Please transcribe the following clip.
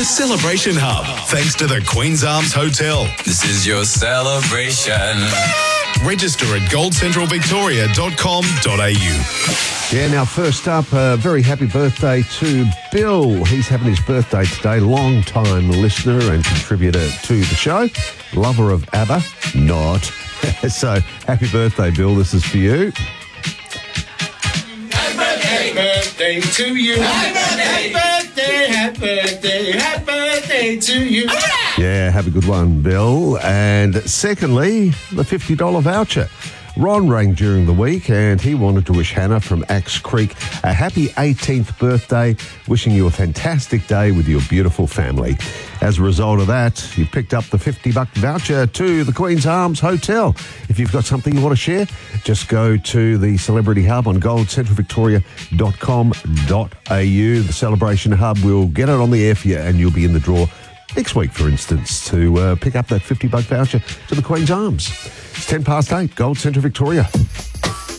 Celebration Hub, thanks to the Queen's Arms Hotel. This is your celebration. Register at goldcentralvictoria.com.au. Yeah, now first up, a very happy birthday to Bill. He's having his birthday today. Long-time listener and contributor to the show. Lover of ABBA? Not. So, happy birthday, Bill. This is for you. Happy birthday to you. Happy birthday, happy birthday, happy birthday to you. Yeah, have a good one, Bill. And secondly, the $50 voucher. Ron rang during the week and he wanted to wish Hannah from Axe Creek a happy 18th birthday, wishing you a fantastic day with your beautiful family. As a result of that, you've picked up the $50 voucher to the Queen's Arms Hotel. If you've got something you want to share, just go to the Celebrity Hub on goldcentralvictoria.com.au. The Celebration Hub will get it on the air for you and you'll be in the draw next week, for instance, to pick up that $50 voucher to the Queen's Arms. It's 8:10, Gold Central Victoria.